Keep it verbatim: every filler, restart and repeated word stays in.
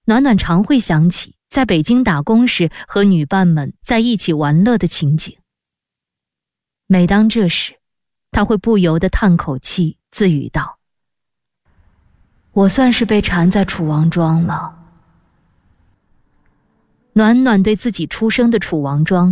暖暖常会想起在北京打工时和女伴们在一起玩乐的情景。每当这时，她会不由地叹口气，自语道：我算是被缠在楚王庄了。暖暖对自己出生的楚王庄